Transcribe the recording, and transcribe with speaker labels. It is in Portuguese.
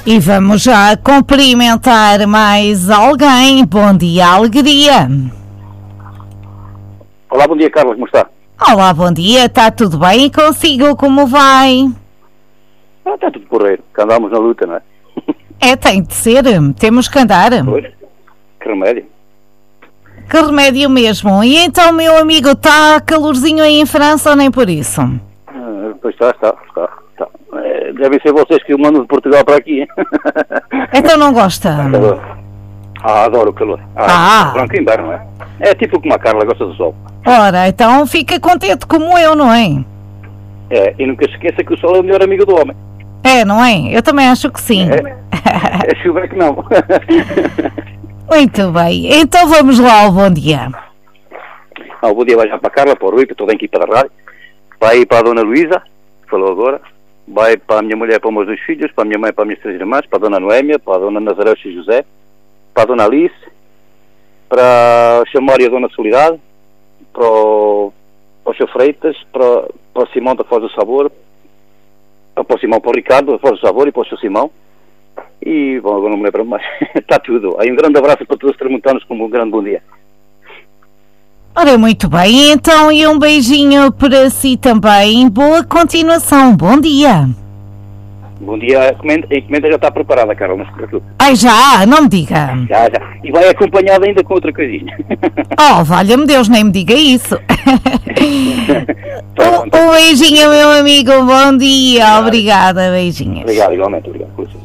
Speaker 1: E vamos já cumprimentar mais alguém. Bom dia, Alegria.
Speaker 2: Olá, bom dia, Carla, como está?
Speaker 1: Olá, bom dia, está tudo bem? E consigo, como vai?
Speaker 2: Está tudo porreiro, que andamos na luta, não é?
Speaker 1: É, tem de ser, temos que andar.
Speaker 2: Pois, que remédio.
Speaker 1: Que remédio mesmo. E então, meu amigo, está calorzinho aí em França ou nem por isso?
Speaker 2: Pois está. Devem ser vocês que o mandam de Portugal para aqui, hein?
Speaker 1: Então não gosta?
Speaker 2: Adoro o calor. Branco inverno, não é? É tipo como a Carla gosta do sol.
Speaker 1: Ora, então fica contente como eu, não é?
Speaker 2: É, e nunca se esqueça que o sol é o melhor amigo do homem.
Speaker 1: É, não é? Eu também acho que sim.
Speaker 2: É chuva que não.
Speaker 1: Muito bem, então vamos lá ao bom dia.
Speaker 2: O bom dia vai já para a Carla, para o Rui, para toda a equipa da rádio. Vai para a Dona Luísa, que falou agora. Vai para a minha mulher, para os meus 2 filhos, para a minha mãe, para as minhas 3 irmãs, para a Dona Noémia, para a Dona Nazaré e José, para a Dona Alice, para o Chamório e a Dona Soledade, para o Sr. Freitas, para o Simão da Foz do Sabor, para o Simão, para o Ricardo da Foz do Sabor e para o Sr. Simão. E, bom, agora não me lembro mais. Está tudo. Aí um grande abraço para todos os tramontanos, como um grande bom dia.
Speaker 1: Ora, muito bem, então, e um beijinho para si também. Boa continuação, bom dia.
Speaker 2: Bom dia, a encomenda já está preparada, Carol, não se preocupe.
Speaker 1: Ai, já, não me diga.
Speaker 2: Já. E vai acompanhada ainda com outra coisinha.
Speaker 1: Oh, valha-me Deus, nem me diga isso. Um beijinho, meu amigo, bom dia. Obrigada, beijinhos.
Speaker 2: Obrigado, igualmente, obrigado.